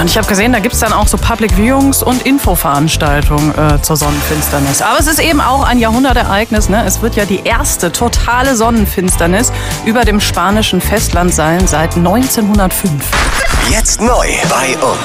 Und ich habe gesehen, da gibt es dann auch so Public Viewings und Infoveranstaltungen zur Sonnenfinsternis. Aber es ist eben auch ein Jahrhundertereignis. Ne? Es wird ja die erste totale Sonnenfinsternis über dem spanischen Festland sein seit 1905. Jetzt neu bei uns.